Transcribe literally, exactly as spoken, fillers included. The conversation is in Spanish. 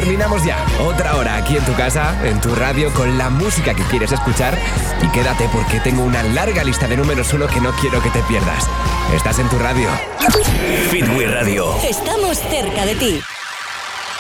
terminamos ya. Otra hora aquí en tu casa, en tu radio, con la música que quieres escuchar. Y quédate porque tengo una larga lista de números uno que no quiero que te pierdas. Estás en tu radio. Hit Wii Radio. Estamos cerca de ti.